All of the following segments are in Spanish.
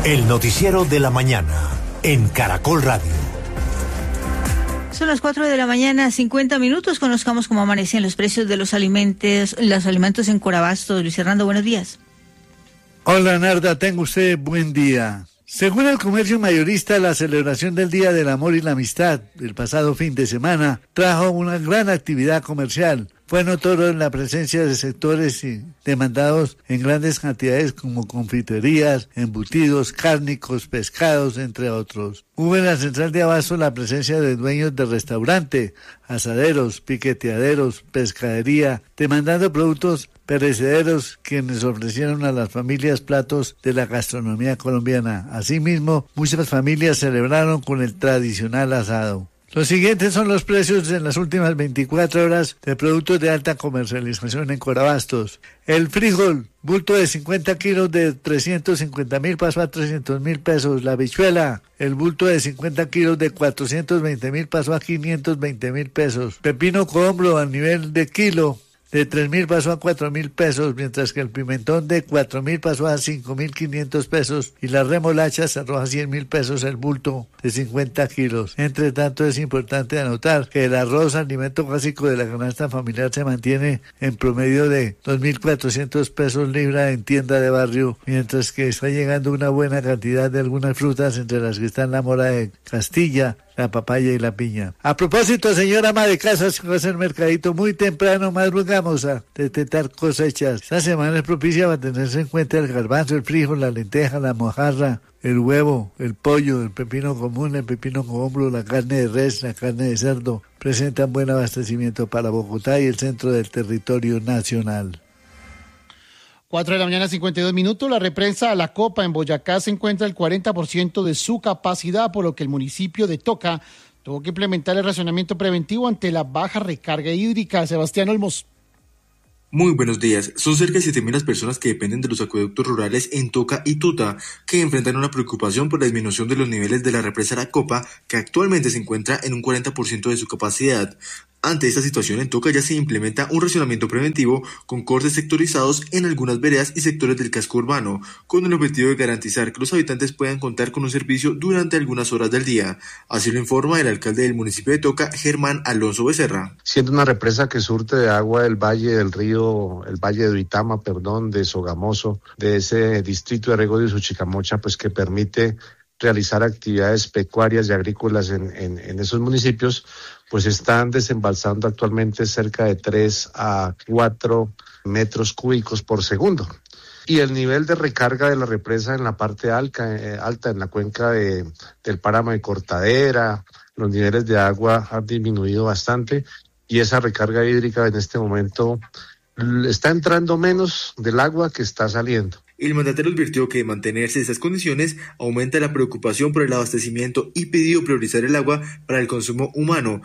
El noticiero de la mañana en Caracol Radio. Son las 4 de la mañana, 50 minutos. Conozcamos cómo amanecen los precios de los alimentos en Corabastos. Luis Hernando, buenos días. Hola, Narda, tenga usted buen día. Según el comercio mayorista, la celebración del Día del Amor y la Amistad el pasado fin de semana trajo una gran actividad comercial. Fue notorio en la presencia de sectores demandados en grandes cantidades como confiterías, embutidos, cárnicos, pescados, entre otros. Hubo en la central de abasto la presencia de dueños de restaurante, asaderos, piqueteaderos, pescadería, demandando productos perecederos quienes ofrecieron a las familias platos de la gastronomía colombiana. Asimismo, muchas familias celebraron con el tradicional asado. Los siguientes son los precios en las últimas 24 horas de productos de alta comercialización en Corabastos. El frijol, bulto de 50 kilos de 350.000 pasó a 300.000 pesos. La habichuela, el bulto de 50 kilos de 420.000 pasó a 520.000 pesos. Pepino cohombro a nivel de kilo, de 3.000 pasó a 4.000 pesos, mientras que el pimentón de 4.000 pasó a 5.500 pesos y la remolacha cerró a 100.000 pesos el bulto de 50 kilos. Entre tanto, es importante anotar que el arroz, alimento básico de la canasta familiar, se mantiene en promedio de 2.400 pesos libra en tienda de barrio, mientras que está llegando una buena cantidad de algunas frutas, entre las que están la mora de Castilla, la papaya y la piña. A propósito, señora ama de casa, si va a hacer mercadito muy temprano, madrugamos a detectar cosechas. Esta semana es propicia para tenerse en cuenta el garbanzo, el frijol, la lenteja, la mojarra, el huevo, el pollo, el pepino común, el pepino cohombro, la carne de res, la carne de cerdo. Presentan buen abastecimiento para Bogotá y el centro del territorio nacional. 4 de la mañana, 52 minutos. La represa La Copa en Boyacá se encuentra al 40% de su capacidad, por lo que el municipio de Toca tuvo que implementar el racionamiento preventivo ante la baja recarga hídrica. Sebastián Olmos. Muy buenos días. Son cerca de 7.000 las personas que dependen de los acueductos rurales en Toca y Tuta, que enfrentan una preocupación por la disminución de los niveles de la represa La Copa, que actualmente se encuentra en un 40% de su capacidad. Ante esta situación, en Toca ya se implementa un racionamiento preventivo con cortes sectorizados en algunas veredas y sectores del casco urbano, con el objetivo de garantizar que los habitantes puedan contar con un servicio durante algunas horas del día. Así lo informa el alcalde del municipio de Toca, Germán Alonso Becerra. Siendo una represa que surte de agua del valle del río, el valle de Duitama, de Sogamoso, de ese distrito de riego de Usuchicamocha, pues que permite realizar actividades pecuarias y agrícolas en esos municipios, pues están desembalsando actualmente cerca de 3 a 4 metros cúbicos por segundo. Y el nivel de recarga de la represa en la parte alta, en la cuenca del páramo de Cortadera, los niveles de agua han disminuido bastante y esa recarga hídrica en este momento está entrando menos del agua que está saliendo. El mandatario advirtió que de mantenerse esas condiciones aumenta la preocupación por el abastecimiento y pidió priorizar el agua para el consumo humano.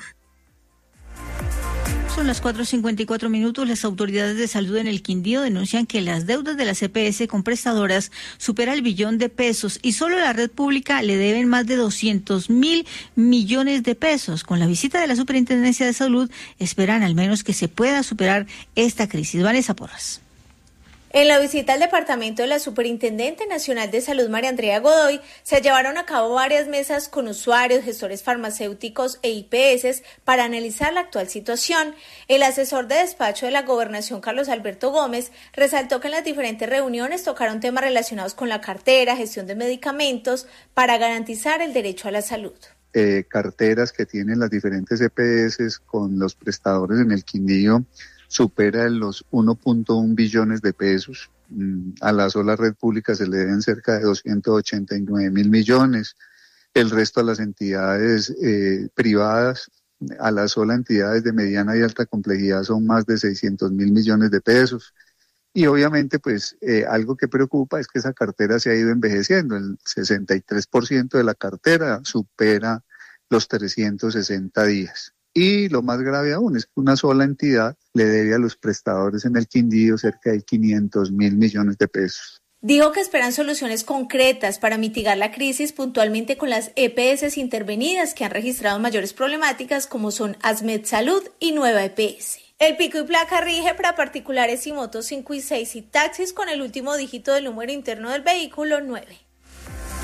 Son las 4:54 minutos. Las autoridades de salud en el Quindío denuncian que las deudas de las EPS con prestadoras superan el billón de pesos y solo la red pública le deben más de 200.000 millones de pesos. Con la visita de la Superintendencia de Salud esperan al menos que se pueda superar esta crisis. Vanessa Porras. En la visita al departamento de la Superintendente Nacional de Salud, María Andrea Godoy, se llevaron a cabo varias mesas con usuarios, gestores farmacéuticos e IPS para analizar la actual situación. El asesor de despacho de la Gobernación, Carlos Alberto Gómez, resaltó que en las diferentes reuniones tocaron temas relacionados con la cartera, gestión de medicamentos, para garantizar el derecho a la salud. Carteras que tienen las diferentes EPS con los prestadores en el Quindío supera los 1.1 billones de pesos. A la sola red pública se le deben cerca de 289.000 millones. El resto a las entidades privadas, a las sola entidades de mediana y alta complejidad son más de 600.000 millones de pesos. Y obviamente pues algo que preocupa es que esa cartera se ha ido envejeciendo. El 63% de la cartera supera los 360 días. Y lo más grave aún es que una sola entidad le debe a los prestadores en el Quindío cerca de 500.000 millones de pesos. Dijo que esperan soluciones concretas para mitigar la crisis, puntualmente con las EPS intervenidas que han registrado mayores problemáticas como son Asmed Salud y Nueva EPS. El pico y placa rige para particulares y motos 5 y 6 y taxis con el último dígito del número interno del vehículo 9.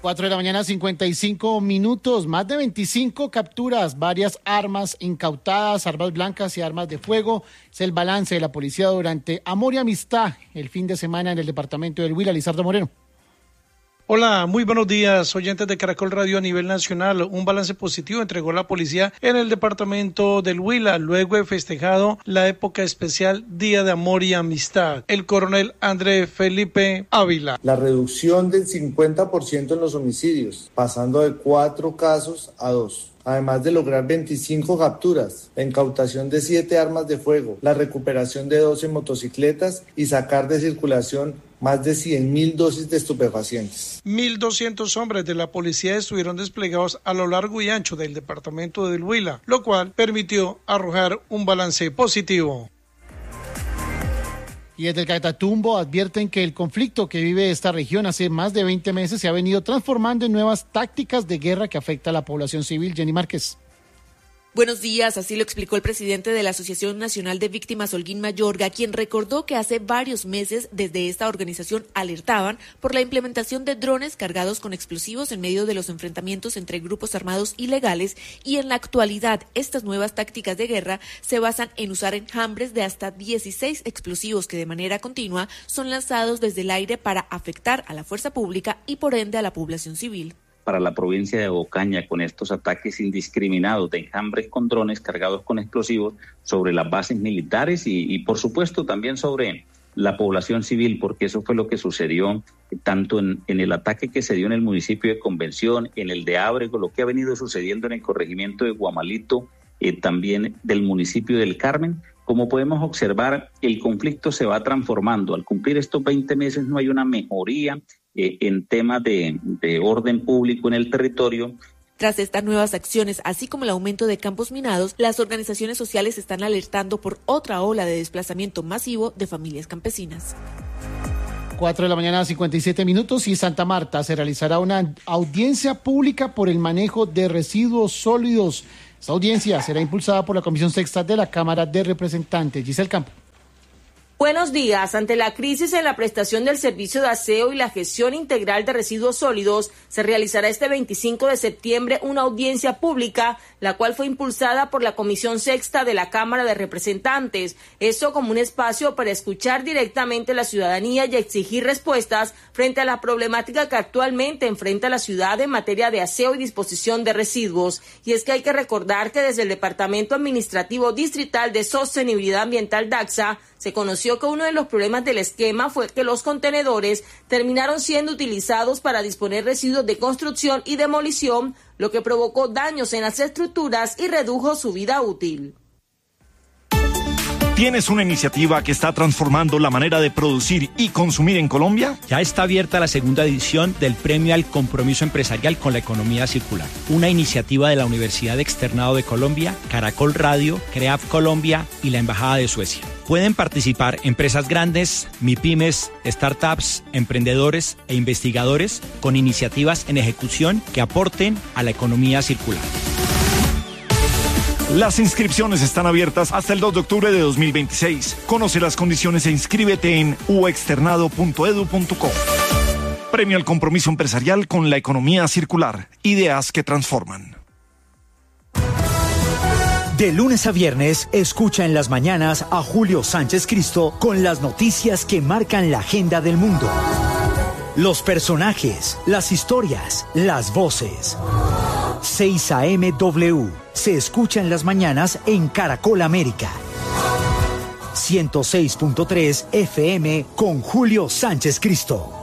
4 de la mañana, 55 minutos, más de 25 capturas, varias armas incautadas, armas blancas y armas de fuego. Es el balance de la policía durante Amor y Amistad el fin de semana en el departamento del Huila. Lizardo Moreno. Hola, muy buenos días, oyentes de Caracol Radio a nivel nacional. Un balance positivo entregó la policía en el departamento del Huila, luego de festejado la época especial Día de Amor y Amistad. El coronel André Felipe Ávila. La reducción del 50% en los homicidios, pasando de 4 casos a 2. Además de lograr 25 capturas, la incautación de 7 armas de fuego, la recuperación de 12 motocicletas y sacar de circulación más de 100.000 dosis de estupefacientes. 1.200 hombres de la policía estuvieron desplegados a lo largo y ancho del departamento del Huila, lo cual permitió arrojar un balance positivo. Y desde el Catatumbo advierten que el conflicto que vive esta región hace más de 20 meses se ha venido transformando en nuevas tácticas de guerra que afecta a la población civil. Jenny Márquez. Buenos días, así lo explicó el presidente de la Asociación Nacional de Víctimas, Holguín Mayorga, quien recordó que hace varios meses desde esta organización alertaban por la implementación de drones cargados con explosivos en medio de los enfrentamientos entre grupos armados ilegales, y en la actualidad estas nuevas tácticas de guerra se basan en usar enjambres de hasta 16 explosivos que de manera continua son lanzados desde el aire para afectar a la fuerza pública y por ende a la población civil. Para la provincia de Ocaña, con estos ataques indiscriminados de enjambres con drones cargados con explosivos sobre las bases militares y por supuesto también sobre la población civil, porque eso fue lo que sucedió tanto en el ataque que se dio en el municipio de Convención, en el de Ábrego, lo que ha venido sucediendo en el corregimiento de Guamalito, también del municipio del Carmen. Como podemos observar, el conflicto se va transformando. Al cumplir estos 20 meses no hay una mejoría en temas de orden público en el territorio. Tras estas nuevas acciones, así como el aumento de campos minados, las organizaciones sociales están alertando por otra ola de desplazamiento masivo de familias campesinas. 4 de la mañana, 57 minutos, y Santa Marta se realizará una audiencia pública por el manejo de residuos sólidos. Esta audiencia será impulsada por la Comisión Sexta de la Cámara de Representantes. Giselle Campo. Buenos días. Ante la crisis en la prestación del servicio de aseo y la gestión integral de residuos sólidos, se realizará este 25 de septiembre una audiencia pública, la cual fue impulsada por la Comisión Sexta de la Cámara de Representantes. Esto como un espacio para escuchar directamente a la ciudadanía y exigir respuestas frente a la problemática que actualmente enfrenta la ciudad en materia de aseo y disposición de residuos. Y es que hay que recordar que desde el Departamento Administrativo Distrital de Sostenibilidad Ambiental DACSA se conoció que uno de los problemas del esquema fue que los contenedores terminaron siendo utilizados para disponer residuos de construcción y demolición, lo que provocó daños en las estructuras y redujo su vida útil. ¿Tienes una iniciativa que está transformando la manera de producir y consumir en Colombia? Ya está abierta la segunda edición del Premio al Compromiso Empresarial con la Economía Circular, una iniciativa de la Universidad Externado de Colombia, Caracol Radio, CREAF Colombia y la Embajada de Suecia. Pueden participar empresas grandes, MIPYMES, startups, emprendedores e investigadores con iniciativas en ejecución que aporten a la economía circular. Las inscripciones están abiertas hasta el 2 de octubre de 2026. Conoce las condiciones e inscríbete en uexternado.edu.co. Premio al Compromiso Empresarial con la Economía Circular. Ideas que transforman. De lunes a viernes, escucha en las mañanas a Julio Sánchez Cristo con las noticias que marcan la agenda del mundo. Los personajes, las historias, las voces. 6 AM W. Se escucha en las mañanas en Caracol América. 106.3 FM con Julio Sánchez Cristo.